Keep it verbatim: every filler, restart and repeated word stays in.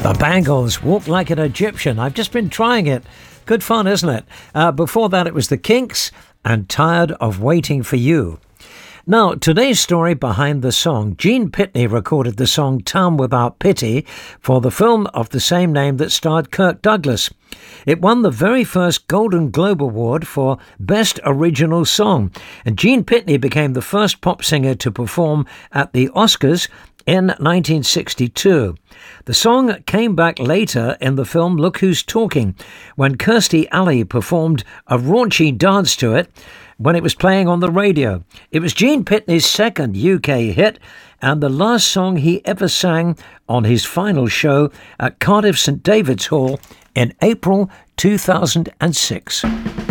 The Bangles, Walk Like an Egyptian. I've just been trying it. Good fun, isn't it? Uh, before that, it was the Kinks and Tired of Waiting for You. Now, today's story behind the song. Gene Pitney recorded the song Town Without Pity for the film of the same name that starred Kirk Douglas. It won the very first Golden Globe Award for Best Original Song, and Gene Pitney became the first pop singer to perform at the Oscars in nineteen sixty-two. The song came back later in the film Look Who's Talking, when Kirstie Alley performed a raunchy dance to it when it was playing on the radio. It was Gene Pitney's second U K hit and the last song he ever sang on his final show at Cardiff St David's Hall in April two thousand six.